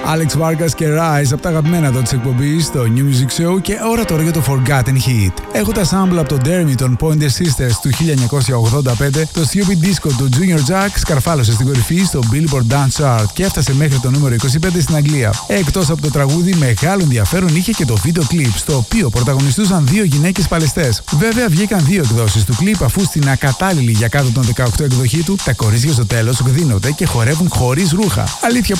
Alex Vargas και Rise από τα αγαπημένα εδώ της εκπομπής στο New Music Show και ώρα τώρα για το Forgotten Hit. Έχω τα sample από το Dermy των Pointer Sisters του 1985, το Stupid Disco του Junior Jack σκαρφάλωσε στην κορυφή στο Billboard Dance Chart και έφτασε μέχρι το νούμερο 25 στην Αγγλία. Εκτός από το τραγούδι, μεγάλο ενδιαφέρον είχε και το βίντεο κλιπ, στο οποίο πρωταγωνιστούσαν δύο γυναίκες παλαιστές. Βέβαια, βγήκαν δύο εκδόσεις του κλιπ, αφού στην ακατάλληλη για κάτω των 18 εκδοχή του, τα κορίτσια στο τέλος γδίνονται και χορεύουν χωρίς ρούχα. Αλήθεια